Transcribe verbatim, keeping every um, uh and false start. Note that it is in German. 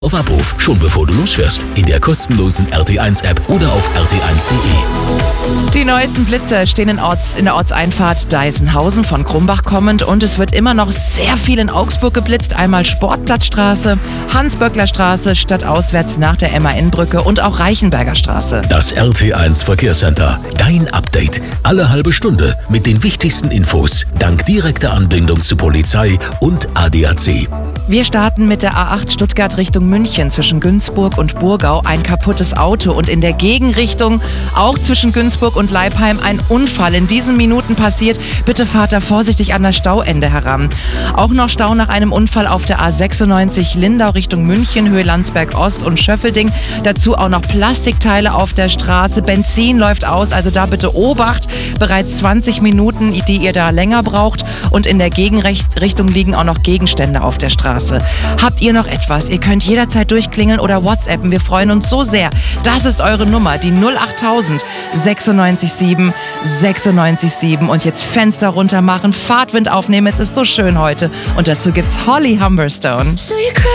Auf Abruf, schon bevor du losfährst. In der kostenlosen R T eins App oder auf r t eins punkt de. Die neuesten Blitze stehen in, Orts, in der Ortseinfahrt Deisenhausen von Krumbach kommend und es wird immer noch sehr viel in Augsburg geblitzt. Einmal Sportplatzstraße, Hans-Böckler-Straße, stadtauswärts nach der M A N-Brücke und auch Reichenberger Straße. Das R T eins Verkehrscenter. Dein Update. Alle halbe Stunde mit den wichtigsten Infos. Dank direkter Anbindung zu Polizei und A D A C. Wir starten mit der A acht Stuttgart Richtung München zwischen Günzburg und Burgau ein kaputtes Auto und in der Gegenrichtung auch zwischen Günzburg und Leipheim ein Unfall in diesen Minuten passiert. Bitte fahrt da vorsichtig an das Stauende heran. Auch noch Stau nach einem Unfall auf der A sechsundneunzig Lindau Richtung München, Höhe Landsberg Ost und Schöffelding. Dazu auch noch Plastikteile auf der Straße. Benzin läuft aus, also da bitte Obacht. Bereits zwanzig Minuten, die ihr da länger braucht. Und in der Gegenrichtung liegen auch noch Gegenstände auf der Straße. Habt ihr noch etwas? Ihr könnt jederzeit durchklingeln oder WhatsAppen. Wir freuen uns so sehr. Das ist eure Nummer, die null achttausend sechsundneunzig sieben sechsundneunzig sieben. Und jetzt Fenster runter machen, Fahrtwind aufnehmen. Es ist so schön heute. Und dazu gibt's Holly Humberstone.